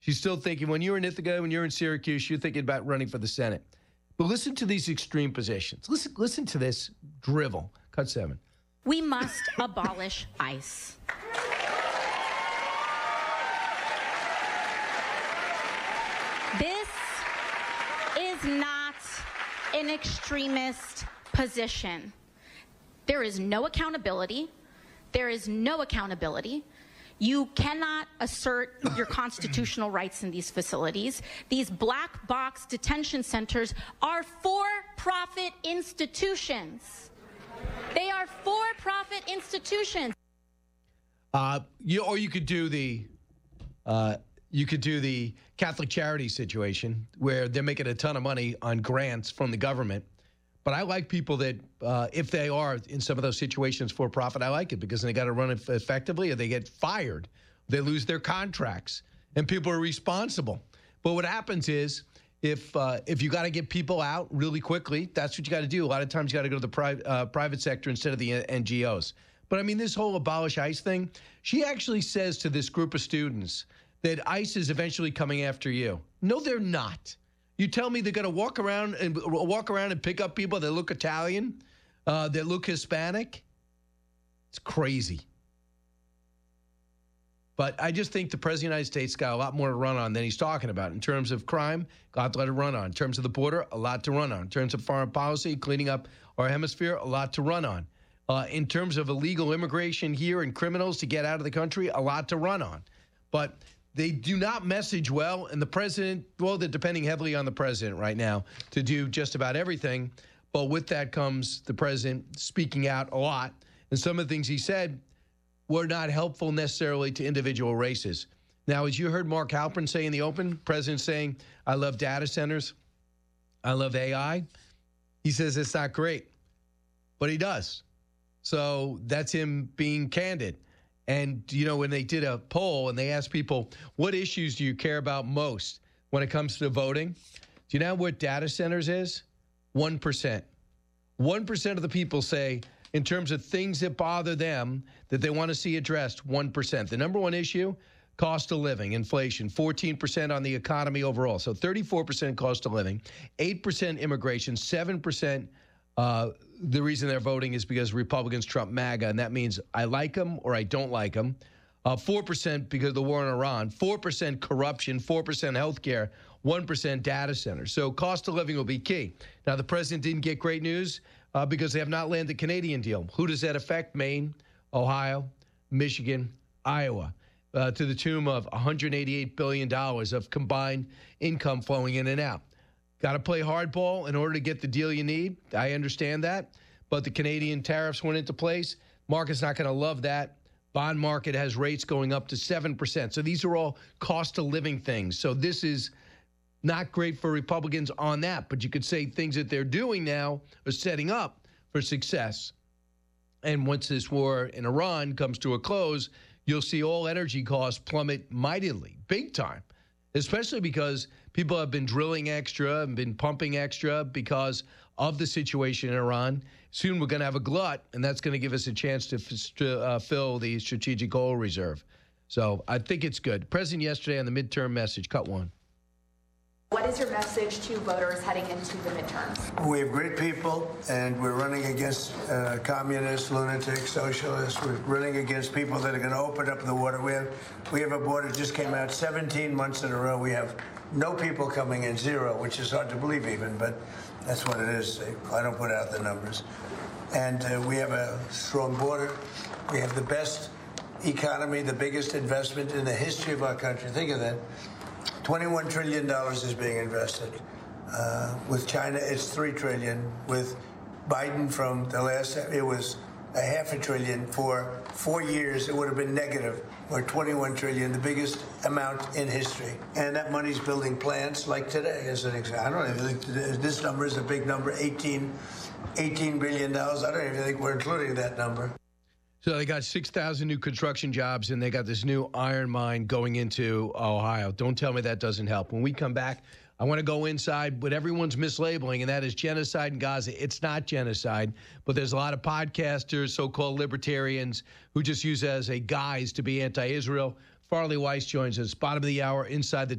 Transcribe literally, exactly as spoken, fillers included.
She's still thinking, when you're in Ithaca, when you're in Syracuse, you're thinking about running for the Senate. But listen to these extreme positions. Listen, listen to this drivel. Cut seven. We must abolish ICE. This is not an extremist position. There is no accountability. There is no accountability. You cannot assert your constitutional rights in these facilities. These black box detention centers are for-profit institutions. They are for-profit institutions. Uh, you, or you could do the, uh, you could do the Catholic charity situation where they're making a ton of money on grants from the government. But I like people that, uh, if they are in some of those situations for profit, I like it because they got to run it effectively or they get fired. They lose their contracts and people are responsible. But what happens is if uh, if you got to get people out really quickly, that's what you got to do. A lot of times you got to go to the pri uh, private sector instead of the N G Os. But I mean, this whole abolish ICE thing, she actually says to this group of students that ICE is eventually coming after you. No, they're not. You tell me they're going to walk around and walk around and pick up people that look Italian, uh, that look Hispanic? It's crazy. But I just think the President of the United States got a lot more to run on than he's talking about. In terms of crime, got a lot to run on. In terms of the border, a lot to run on. In terms of foreign policy, cleaning up our hemisphere, a lot to run on. Uh, in terms of illegal immigration here and criminals to get out of the country, a lot to run on. But they do not message well, and the president, well, they're depending heavily on the president right now to do just about everything. But with that comes the president speaking out a lot. And some of the things he said were not helpful necessarily to individual races. Now, as you heard Mark Halperin say in the open, president saying, I love data centers, I love A I. He says it's not great, but he does. So that's him being candid. And, you know, when they did a poll and they asked people, what issues do you care about most when it comes to voting? Do you know what data centers is? one percent. one percent of the people say, in terms of things that bother them, that they want to see addressed, one percent. The number one issue, cost of living, inflation, fourteen percent on the economy overall. So thirty-four percent cost of living, eight percent immigration, seven percent Uh, the reason they're voting is because Republicans trump MAGA, and that means I like them or I don't like them. Uh, four percent because of the war in Iran, four percent corruption, four percent health care, one percent data centers. So cost of living will be key. Now, the president didn't get great news uh, because they have not landed the Canadian deal. Who does that affect? Maine, Ohio, Michigan, Iowa, uh, to the tune of one hundred eighty-eight billion dollars of combined income flowing in and out. Got to play hardball in order to get the deal you need. I understand that. But the Canadian tariffs went into place. Market's not going to love that. Bond market has rates going up to seven percent. So these are all cost of living things. So this is not great for Republicans on that. But you could say things that they're doing now are setting up for success. And once this war in Iran comes to a close, you'll see all energy costs plummet mightily, big time. Especially because people have been drilling extra and been pumping extra because of the situation in Iran. Soon we're going to have a glut, and that's going to give us a chance to, to uh, fill the strategic oil reserve. So I think it's good. President yesterday on the midterm message, cut one. What is your message to voters heading into the midterms? We have great people, and we're running against uh, communists, lunatics, socialists. We're running against people that are going to open up the water. We have, we have a border that just came out seventeen months in a row. We have no people coming in, zero, which is hard to believe even, but that's what it is. I don't put out the numbers. And uh, we have a strong border. We have the best economy, the biggest investment in the history of our country. Think of that. twenty-one trillion dollars is being invested. Uh, with China, it's three trillion dollars. With Biden from the last, it was a half a trillion. For four years, it would have been negative, or twenty-one trillion dollars, the biggest amount in history. And that money's building plants like today, as an example. I don't even think this number is a big number, eighteen, eighteen billion dollars. I don't even think we're including that number. So they got six thousand new construction jobs, and they got this new iron mine going into Ohio. Don't tell me that doesn't help. When we come back, I want to go inside what everyone's mislabeling, and that is genocide in Gaza. It's not genocide, but there's a lot of podcasters, so-called libertarians, who just use it as a guise to be anti-Israel. Farley Weiss joins us, bottom of the hour, inside the